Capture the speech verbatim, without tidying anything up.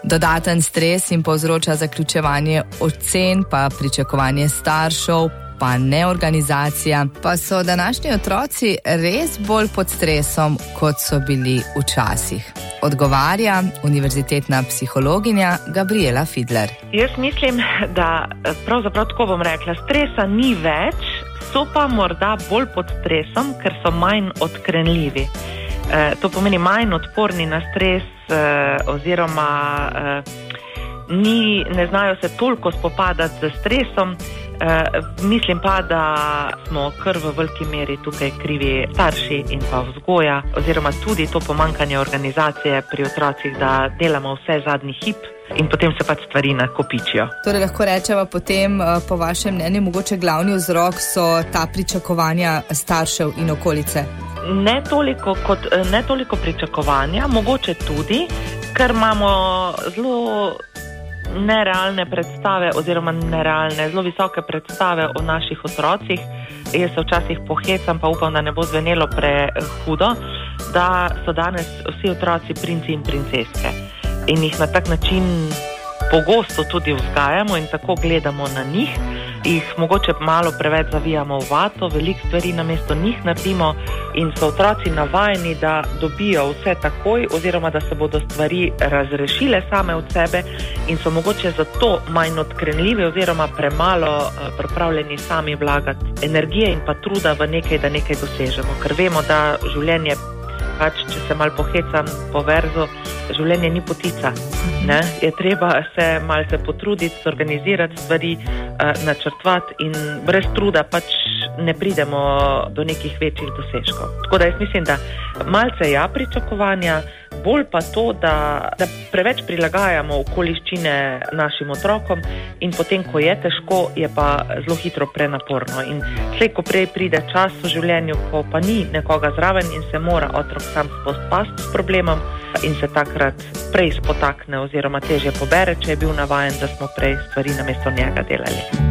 Dodaten stres jim povzroča zaključevanje ocen, pa pričakovanje staršev, pa neorganizacija. Pa so današnji otroci res bolj pod stresom, kot so bili včasih. Odgovarja univerzitetna psihologinja Gabriela Fidler. Jaz mislim, da pravzaprav tako bom rekla, stresa ni več, so pa morda bolj pod stresom, ker so manj odkrenljivi. E, to pomeni manj odporni na stres e, oziroma e, ni, ne znajo se toliko spopadati z stresom. Uh, mislim pa, da smo kar v veliki meri tukaj krivi starši in pa vzgoja, oziroma tudi to pomankanje organizacije pri otrocih, da delamo vse zadnji hip in potem se pač stvari nakopičijo. Torej lahko rečeva potem, po vašem mnenju, mogoče glavni vzrok so ta pričakovanja staršev in okolice? Ne toliko, kot, ne toliko pričakovanja, mogoče tudi, ker imamo zelo nerealne predstave oziroma nerealne, zelo visoke predstave o naših otrocih. Jaz se včasih pohecam, pa upam, da ne bo zvenelo prehudo, da so danes vsi otroci princi in princeske in jih na tak način pogosto tudi vzgajamo in tako gledamo na njih, jih mogoče malo preveč zavijamo v vato, veliko stvari namesto njih naredimo in so otroci navajeni, da dobijo vse takoj oziroma da se bodo stvari razrešile same od sebe in so mogoče zato manj odkrenljivi oziroma premalo pripravljeni sami vlagati energije in pa truda v nekaj, da nekaj dosežemo. Ker vemo, da življenje, pač, če se malo pohecam po verzu, življenje ni potica. Ne? Je treba se malce potruditi, organizirati stvari, načrtovati in brez truda pač ne pridemo do nekih večjih dosežkov. Tako da jaz mislim, da malce ja pričakovanja, bolj pa to, da, da preveč prilagajamo okoliščine našim otrokom in potem, ko je težko, je pa zelo hitro prenaporno. In slej, ko prej pride čas v življenju, ko pa ni nekoga zraven in se mora otrok sam spopasti s problemom in se takrat prej spotakne oziroma težje pobere, če je bil navajen, da smo prej stvari namesto njega delali.